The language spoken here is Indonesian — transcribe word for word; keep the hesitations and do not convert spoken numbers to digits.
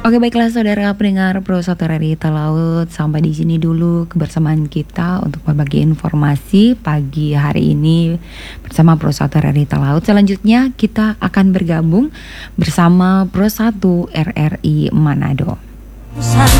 Oke, baiklah saudara pendengar Pro satu Realita Laut, sampai di sini dulu kebersamaan kita untuk berbagi informasi pagi hari ini bersama Pro satu Realita Laut. Selanjutnya kita akan bergabung bersama Pro satu R R I Manado.